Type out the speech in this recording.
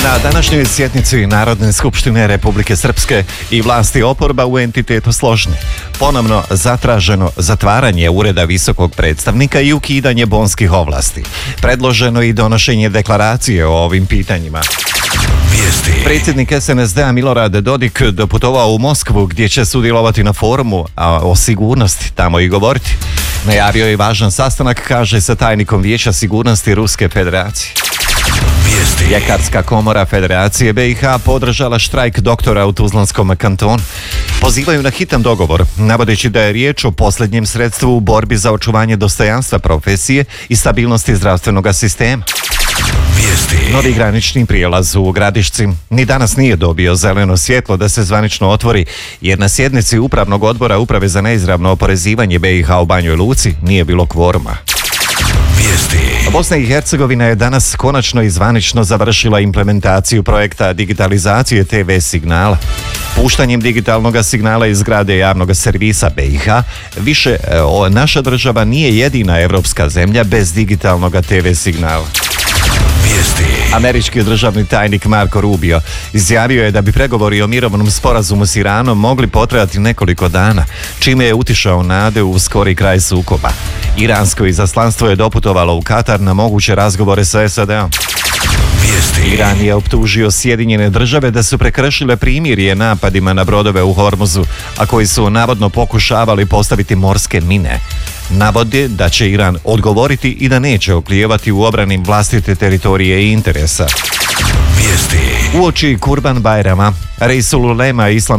Na današnjoj sjednici Narodne skupštine Republike Srpske i vlasti oporba u entitetu složni. Ponovno zatraženo zatvaranje ureda visokog predstavnika i ukidanje bonskih ovlasti. Predloženo i donošenje deklaracije o ovim pitanjima. Predsjednik SNSD-a Milorad Dodik doputovao u Moskvu gdje će sudjelovati na forumu, a o sigurnosti tamo i govoriti. Najavio je važan sastanak, kaže, sa tajnikom Vijeća sigurnosti Ruske federacije. Ljekarska komora Federacije BiH podržala štrajk doktora u Tuzlanskom kantonu. Pozivaju na hitan dogovor, navodeći da je riječ o posljednjem sredstvu u borbi za očuvanje dostojanstva profesije i stabilnosti zdravstvenog sistema. Novi granični prijelaz u Gradišci ni danas nije dobio zeleno svjetlo da se zvanično otvori, jer na sjednici Upravnog odbora Uprave za neizravno oporezivanje BiH u Banjoj Luci nije bilo kvoruma. Bosna i Hercegovina je danas konačno i zvanično završila implementaciju projekta digitalizacije TV signala. Puštanjem digitalnog signala iz zgrade javnog servisa BiH, više naša država nije jedina evropska zemlja bez digitalnog TV signala. Američki državni tajnik Marco Rubio izjavio je da bi pregovori o mirovnom sporazumu s Iranom mogli potrajati nekoliko dana, čime je utišao nade u skori kraj sukoba. Iransko izaslanstvo je doputovalo u Katar na moguće razgovore sa SAD-om. Iran je optužio Sjedinjene države da su prekršile primirje napadima na brodove u Hormuzu, a koji su navodno pokušavali postaviti morske mine. Navode da će Iran odgovoriti i da neće oklijevati u obrani vlastite teritorije i interesa. Uoči Kurban Bajrama, Reisul Ulema